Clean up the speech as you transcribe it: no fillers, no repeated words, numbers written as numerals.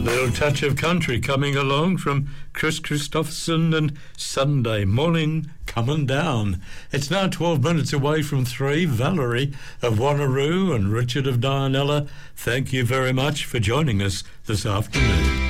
Little touch of country coming along from Chris Christopherson and Sunday Morning Coming Down. It's now 12 minutes away from 3. Valerie of Wanneroo and Richard of Dianella, thank you very much for joining us this afternoon.